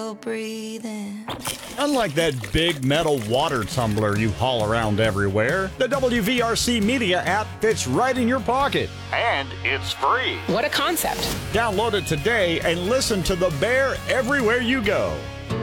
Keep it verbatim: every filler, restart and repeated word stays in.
still breathing. Unlike that big metal water tumbler you haul around everywhere, the W V R C Media app fits right in your pocket. And it's free. What a concept. Download it today and listen to The Bear everywhere you go.